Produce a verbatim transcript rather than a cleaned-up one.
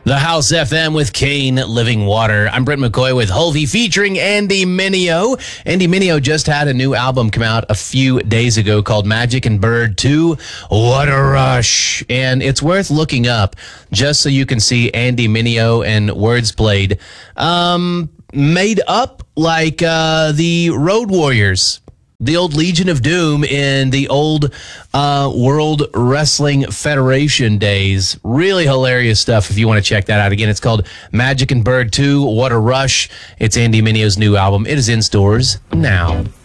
The House F M with Kane Living Water. I'm Brent McCoy with Hulvey featuring Andy Mineo. Andy Mineo just had a new album come out a few days ago called Magic and Bird two. What a rush. And it's worth looking up just so you can see Andy Mineo and Words Played um, made up like uh, the Road Warriors. The old Legion of Doom in the old uh, World Wrestling Federation days. Really hilarious stuff if you want to check that out. Again, it's called Magic and Bird two, What a Rush. It's Andy Mineo's new album. It is in stores now.